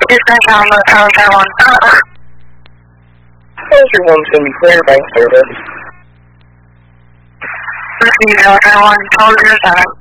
Eastern Tower Taiwan. Everyone's going to be clear by service. Receive Tower Taiwan, Tower 07.